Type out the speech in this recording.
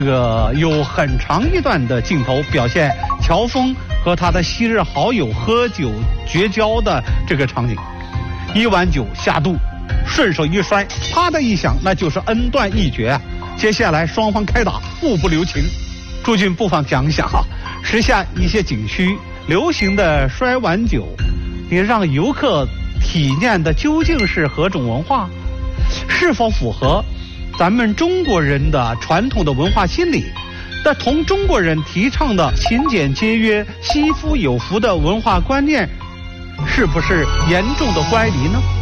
这个有很长一段的镜头表现乔峰和他的昔日好友喝酒绝交的这个场景。一碗酒下肚，顺手一摔，啪的一响，那就是恩断义绝啊。接下来双方开打，互不留情。朱军不妨讲讲啊，时下一些景区流行的摔碗酒，你让游客体验的究竟是何种文化？是否符合咱们中国人的传统的文化心理？那同中国人提倡的勤俭节约、惜福有福的文化观念，是不是严重的乖离呢？